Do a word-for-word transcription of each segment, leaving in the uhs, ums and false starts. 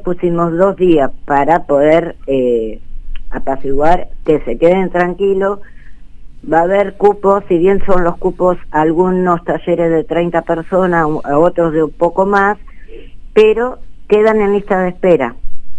pusimos dos días para poder eh, apaciguar, que se queden tranquilos. Va a haber cupos, si bien son los cupos algunos talleres de treinta personas, a otros de un poco más, pero quedan en lista de espera.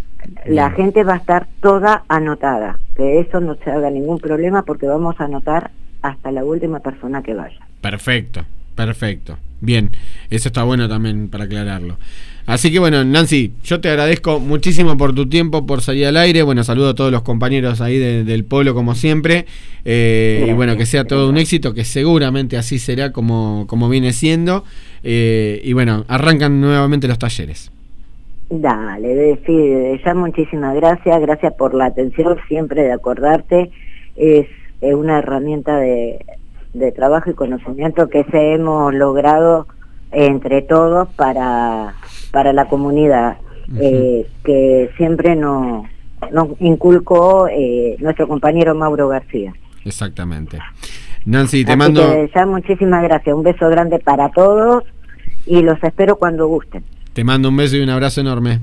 La gente va a estar toda anotada, que eso no se haga ningún problema porque vamos a anotar hasta la última persona que vaya. Perfecto, perfecto. Bien, eso está bueno también para aclararlo. Así que bueno, Nancy, yo te agradezco muchísimo por tu tiempo, por salir al aire. Bueno, saludo a todos los compañeros ahí de, del Polo como siempre. Eh, y bueno, que sea todo un éxito, que seguramente así será como, como viene siendo. Eh, y bueno, arrancan nuevamente los talleres. Dale, de, sí, de ya muchísimas gracias, gracias por la atención, siempre de acordarte. Es, es una herramienta de, de trabajo y conocimiento que se hemos logrado entre todos para, para la comunidad, uh-huh. eh, que siempre nos, nos inculcó eh, nuestro compañero Mauro García. Exactamente. Nancy, te Así mando... que ya muchísimas gracias, un beso grande para todos y los espero cuando gusten. Te mando un beso y un abrazo enorme.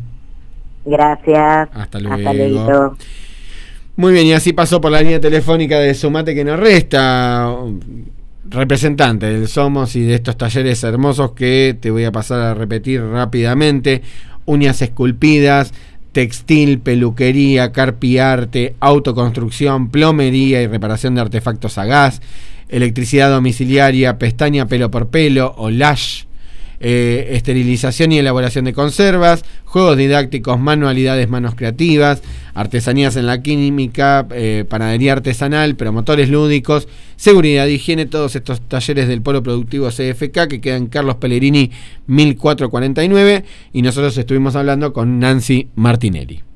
Gracias. Hasta luego. Hasta luego. Muy bien, y así pasó por la línea telefónica de Sumate que nos resta, representante del Somos y de estos talleres hermosos que te voy a pasar a repetir rápidamente: uñas esculpidas, textil, peluquería, carpiarte, autoconstrucción, plomería y reparación de artefactos a gas, electricidad domiciliaria, pestaña pelo por pelo o lash, eh, esterilización y elaboración de conservas, juegos didácticos, manualidades, manos creativas, artesanías en la química, eh, panadería artesanal, promotores lúdicos, seguridad, higiene, todos estos talleres del Polo Productivo C F K que quedan en Carlos Pellegrini mil cuatrocientos cuarenta y nueve, y nosotros estuvimos hablando con Nancy Martinelli.